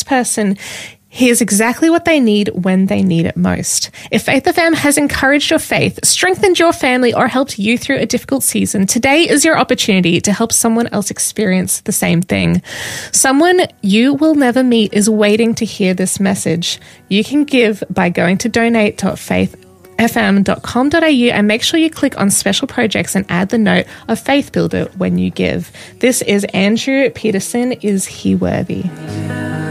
person hears exactly what they need when they need it most. If Faith FM has encouraged your faith, strengthened your family, or helped you through a difficult season, today is your opportunity to help someone else experience the same thing. Someone you will never meet is waiting to hear this message. You can give by going to donate.faithfm.com.au and make sure you click on special projects and add the note of Faith Builder when you give. This is Andrew Peterson. Is he worthy?